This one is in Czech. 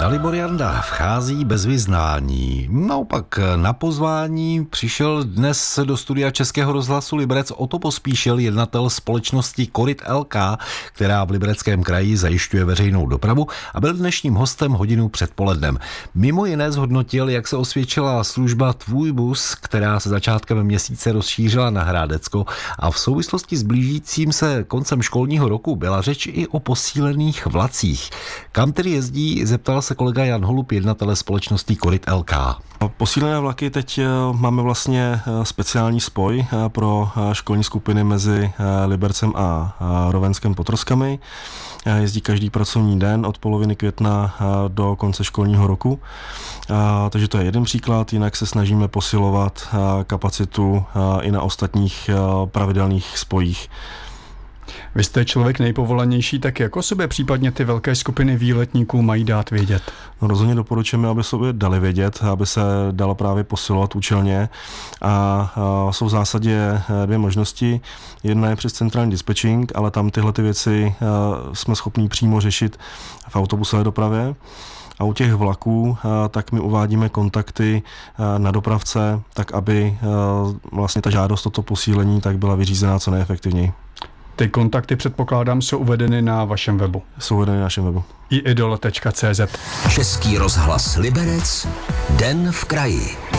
Dalibor Janda vchází bez vyznání. Naopak na pozvání přišel dnes do studia Českého rozhlasu Liberec Otto Pospíšil, jednatel společnosti Koryt LK, která v Libereckém kraji zajišťuje veřejnou dopravu, a byl dnešním hostem hodinu před polednem. Mimo jiné zhodnotil, jak se osvědčila služba Tvůj bus, která se začátkem měsíce rozšířila na Hrádecko, a v souvislosti s blížícím se koncem školního roku byla řeč i o posílených vlacích. Kam tedy jezdí, zeptal se kolega Jan Holub, jednatele společnosti Koryt LK. Posílené vlaky teď máme vlastně speciální spoj pro školní skupiny mezi Libercem a Rovenskem pod Troskami. Jezdí každý pracovní den od poloviny května do konce školního roku. Takže to je jeden příklad, jinak se snažíme posilovat kapacitu i na ostatních pravidelných spojích. Vy jste člověk nejpovolanější, tak jak o sobě případně ty velké skupiny výletníků mají dát vědět? No, rozhodně doporučujeme, aby sobě dali vědět, aby se dalo právě posilovat účelně. A jsou v zásadě dvě možnosti. Jedna je přes centrální dispatching, ale tam tyhle ty věci jsme schopni přímo řešit v autobusové dopravě. A u těch vlaků tak my uvádíme kontakty na dopravce, tak aby vlastně ta žádost o to posílení tak byla vyřízená co nejefektivněji. Ty kontakty, předpokládám, jsou uvedeny na vašem webu. Jsou uvedeny na našem webu. iidol.cz. Český rozhlas Liberec, Den v kraji.